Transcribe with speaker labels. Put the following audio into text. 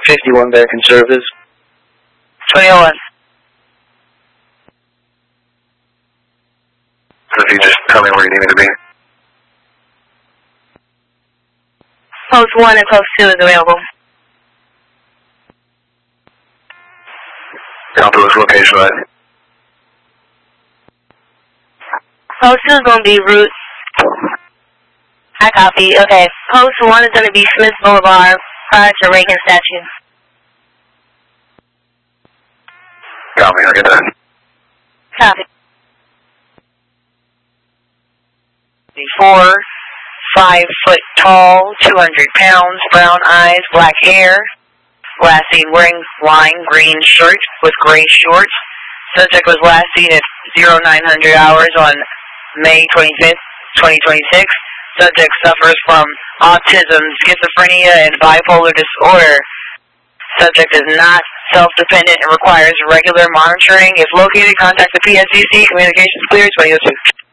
Speaker 1: 51 American Service.
Speaker 2: 2001.
Speaker 3: So if you just tell me where you need me to be.
Speaker 2: Post 1 and Post 2 is available.
Speaker 3: Southwest location, right?
Speaker 2: Post 2 is going to be route. I copy. Okay. Post 1 is going to be Smith Boulevard prior to Reagan statue.
Speaker 3: Copy, I'll get that.
Speaker 2: Copy. 4, 5 foot tall, 200 pounds, brown eyes, black hair. Last seen wearing lime green shirt with gray shorts. Subject was last seen at 0900 hours on May 25th, 2026. Subject suffers from autism, schizophrenia, and bipolar disorder. Subject is not self-dependent and requires regular monitoring. If located, contact the PSCC. Communications clear, 2002.